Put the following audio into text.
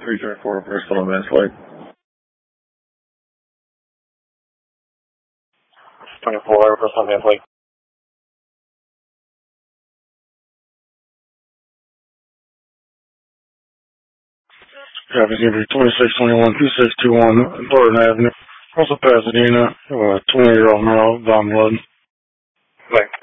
334 Bristol, Vince Lake. 24 Bristol, Vince Lake. Traffic is going to be 2621 2621 Thornton Avenue, also Pasadena, 28-year-old male, bomb load. Bye.